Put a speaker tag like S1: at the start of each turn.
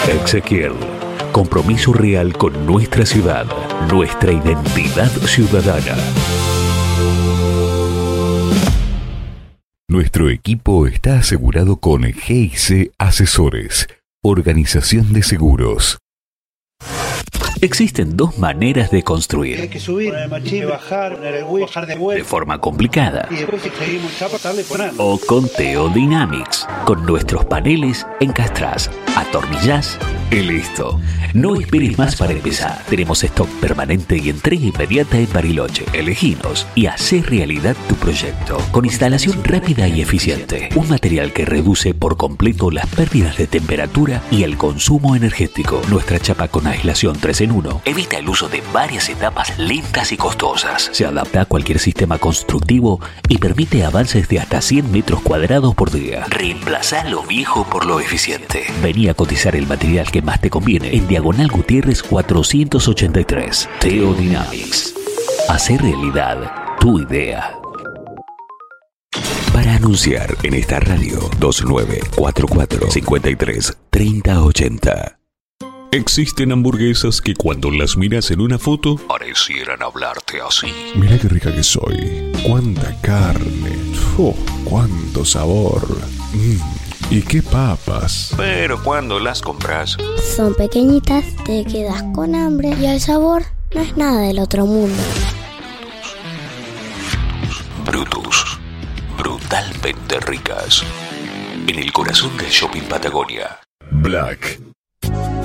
S1: Exequiel. Compromiso real con nuestra ciudad, nuestra identidad ciudadana. Nuestro equipo está asegurado con GIC Asesores, Organización de Seguros. Existen dos maneras de construir.
S2: Hay que subir, bajar de vuelta.
S1: De forma complicada.
S2: Y después si seguimos chapa, darle por algo.
S1: O con Teo Dynamics. Con nuestros paneles encastrás, atornillás y listo. No esperes más para empezar. Tenemos stock permanente y entrega inmediata en Bariloche. Eleginos y hacé realidad tu proyecto. Con instalación rápida y eficiente. Un material que reduce por completo las pérdidas de temperatura y el consumo energético. Nuestra chapa con aislación 3 en 1 evita el uso de varias etapas lentas y costosas. Se adapta a cualquier sistema constructivo y permite avances de hasta 100 metros cuadrados por día. Reemplazá lo viejo por lo eficiente. Vení a cotizar el material que más te conviene en Diagonal Gutiérrez 483. Teo Dynamics. Hacer realidad tu idea. Para anunciar en esta radio 2944 53 3080. Existen hamburguesas que cuando las miras en una foto parecieran hablarte así.
S3: Mira qué rica que soy. Cuánta carne. Cuánto sabor. Y qué papas.
S1: Pero cuando las compras,
S4: son pequeñitas, te quedas con hambre y el sabor no es nada del otro mundo.
S1: Brutus. Brutalmente ricas. En el corazón del shopping Patagonia.
S3: Black.